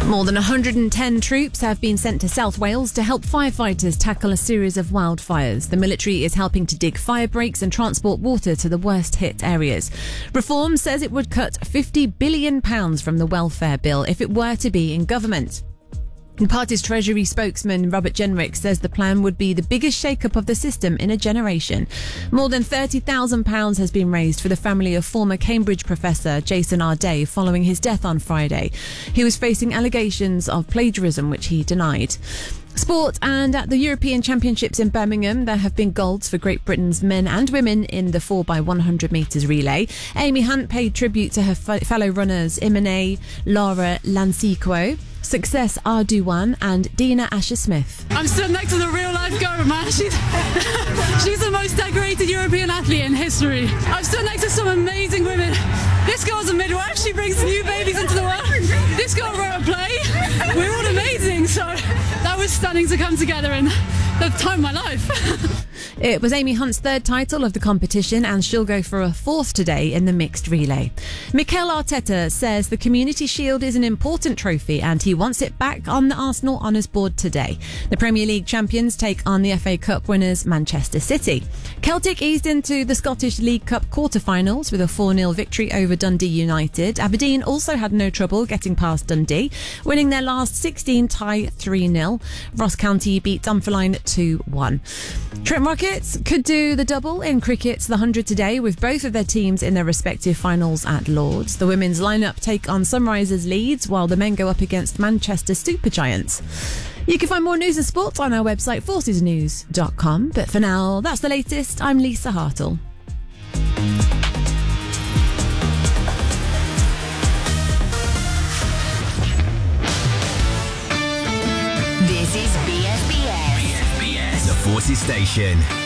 More than 110 troops have been sent to South Wales to help firefighters tackle a series of wildfires. The military is helping to dig fire breaks and transport water to the worst hit areas. Reform says it would cut £50 billion from the welfare bill if it were to be in government. The party's Treasury spokesman Robert Jenrick says the plan would be the biggest shake-up of the system in a generation. More than £30,000 has been raised for the family of former Cambridge professor Jason Arday following his death on Friday. He was facing allegations of plagiarism, which he denied. Sport, and at the European Championships in Birmingham, there have been golds for Great Britain's men and women in the 4x100 metres relay. Amy Hunt paid tribute to her fellow runners Imane Laura Lanciquo, Success Arduan and Dina Asher-Smith. I'm stood next to the real-life girl, man. She's the most decorated European athlete in history. I've stood next to some amazing women. This girl's a midwife. She brings new babies into the world. This girl wrote a play. We're all amazing. So that was stunning to come together in the time of my life. It was Amy Hunt's third title of the competition, and she'll go for a fourth today in the mixed relay. Mikel Arteta says the Community Shield is an important trophy and he wants it back on the Arsenal Honours Board today. The Premier League champions take on the FA Cup winners Manchester City. Celtic eased into the Scottish League Cup quarter-finals with a 4-0 victory over Dundee United. Aberdeen also had no trouble getting past Dundee, winning their last 16 tie 3-0. Ross County beat Dunfermline 2-1. Trent Rockets could do the double in cricket's The 100 today, with both of their teams in their respective finals at Lords. The women's lineup take on Sunrisers Leeds, while the men go up against Manchester Supergiants. You can find more news and sports on our website, forcesnews.com. But for now, that's the latest. I'm Lisa Hartle. This is BSBS. BSBS, the Forces Station.